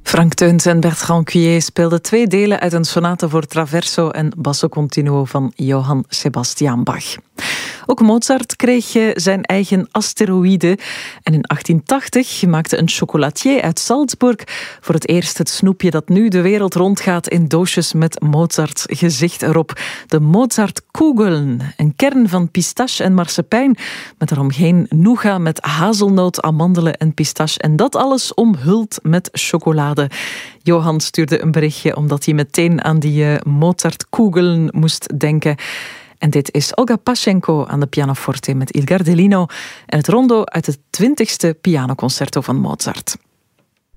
Frank Teuns en Bertrand Cuyer speelden 2 delen uit een sonate voor traverso en basso continuo van Johann Sebastian Bach. Ook Mozart kreeg zijn eigen asteroïde en in 1880 maakte een chocolatier uit Salzburg voor het eerst het snoepje dat nu de wereld rondgaat in doosjes met Mozarts gezicht erop. De Mozartkugeln, een kern van pistache en marsepein met daaromheen nougat met hazelnoot, amandelen en pistache en dat alles omhuld met chocolade. Johan stuurde een berichtje omdat hij meteen aan die Mozartkugeln moest denken. En dit is Olga Pashenko aan de pianoforte met Il Gardellino en het rondo uit het 20e pianoconcerto van Mozart.